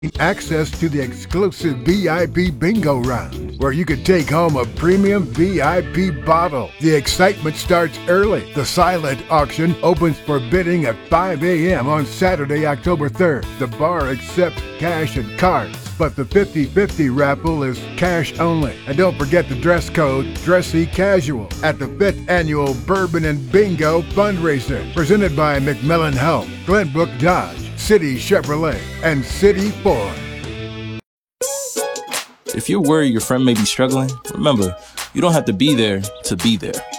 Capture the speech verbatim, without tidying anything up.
access to the exclusive V I P bingo round, where you could take home a premium V I P bottle. The excitement starts early. The silent auction opens for bidding at five a.m. on Saturday, October third. The bar accepts cash and cards, but the fifty-fifty raffle is cash only. And don't forget the dress code, dressy casual, at the fifth Annual Bourbon and Bingo Fundraiser, presented by McMillan Health, Glenbrook Dodge, City Chevrolet, and City Ford. If you're worried your friend may be struggling, remember, you don't have to be there to be there.